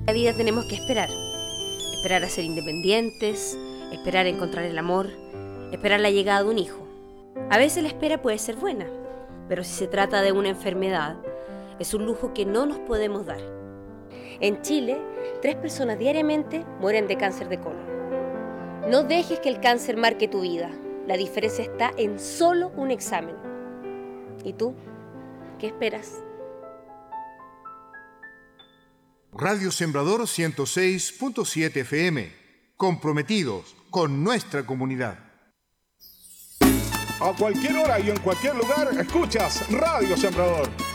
La vida tenemos que esperar. Esperar a ser independientes, esperar a encontrar el amor, esperar la llegada de un hijo. A veces la espera puede ser buena, pero si se trata de una enfermedad, es un lujo que no nos podemos dar. En Chile, 3 personas diariamente mueren de cáncer de colon. No dejes que el cáncer marque tu vida. La diferencia está en solo un examen. ¿Y tú? ¿Qué esperas? Radio Sembrador 106.7 FM. Comprometidos con nuestra comunidad. A cualquier hora y en cualquier lugar, escuchas Radio Sembrador.